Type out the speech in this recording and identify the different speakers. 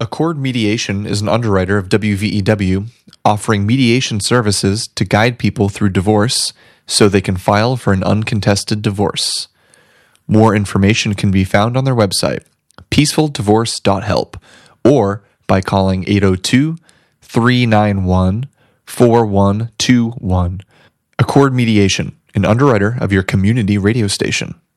Speaker 1: Accord Mediation is an underwriter of WVEW, offering mediation services to guide people through divorce so they can file for an uncontested divorce. More information can be found on their website, peacefuldivorce.help, or by calling 802-391-4121. Accord Mediation, an underwriter of your community radio station.